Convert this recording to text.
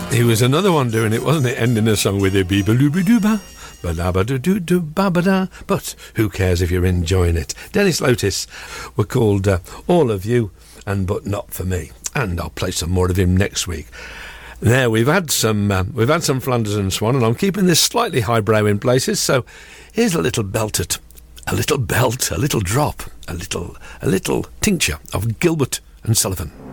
He was another one doing it, wasn't it? Ending the song with a beep-a-loop-a-dooba, ba-da-ba-da-doo-doo-ba-ba-da. But who cares if you're enjoying it? Dennis Lotis were called All of You and But Not For Me. And I'll play some more of him next week. There, we've had some Flanders and Swan, and I'm keeping this slightly highbrow in places, so here's a little belted, a little belt, a little drop, a little tincture of Gilbert and Sullivan.